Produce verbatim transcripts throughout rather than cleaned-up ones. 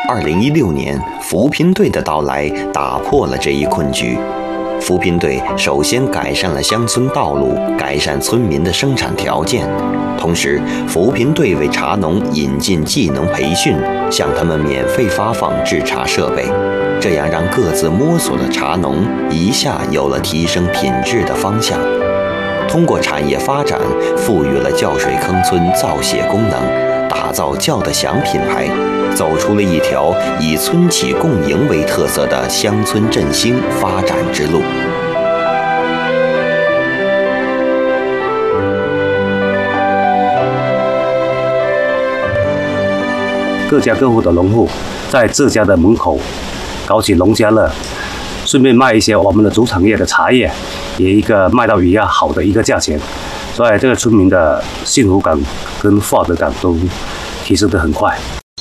二零一六年，扶贫队的到来打破了这一困局。扶贫队首先改善了乡村道路，改善村民的生产条件，同时，扶贫队为茶农引进技能培训，向他们免费发放制茶设备，这样让各自摸索的茶农一下有了提升品质的方向。通过产业发展，赋予了酵水坑村造血功能，打造酵的响品牌，走出了一条以村企共赢为特色的乡村振兴发展之路。 各家各户的农户在自家的门口搞起农家乐，顺便卖一些我们的主产业的茶叶，也一个卖到比较好的一个价钱，所以这个村民的幸福感跟获得感都提升得很快。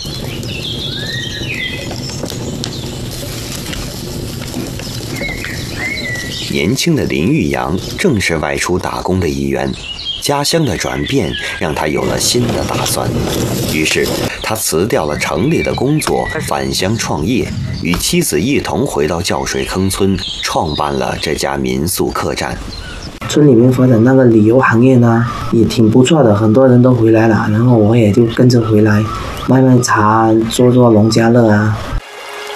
年轻的林玉阳正是外出打工的一员，家乡的转变让他有了新的打算，于是他辞掉了城里的工作，返乡创业，与妻子一同回到酵水坑村，创办了这家民宿客栈。 村里面发展那个旅游行业呢，也挺不错的，很多人都回来了，然后我也就跟着回来，卖卖茶，做做农家乐啊。